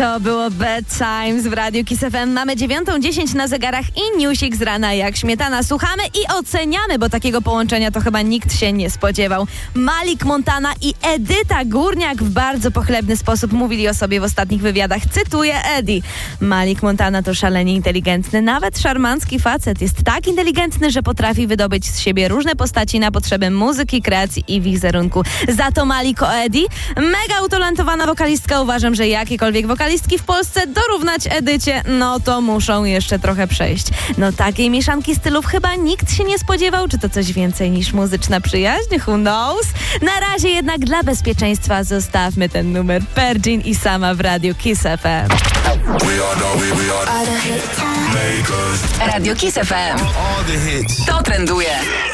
To było Bad Times w Radiu Kiss FM. Mamy 9:10 na zegarach i newsik z rana jak śmietana. Słuchamy i oceniamy, bo takiego połączenia to chyba nikt się nie spodziewał. Malik Montana i Edyta Górniak w bardzo pochlebny sposób mówili o sobie w ostatnich wywiadach. Cytuję Eddie. Malik Montana to szalenie inteligentny, nawet szarmancki facet. Jest tak inteligentny, że potrafi wydobyć z siebie różne postaci na potrzeby muzyki, kreacji i wizerunku. Za to Malik o Eddie. Mega utalentowana wokalistka. Uważam, że jakiekolwiek wokalistki w Polsce dorównać Edycie, no to muszą jeszcze trochę przejść. No takiej mieszanki stylów chyba nikt się nie spodziewał. Czy to coś więcej niż muzyczna przyjaźń? Who knows? Na razie jednak dla bezpieczeństwa zostawmy ten numer. Virgin i Sama w Radiu Kiss FM. Radio Kiss FM. To trenduje.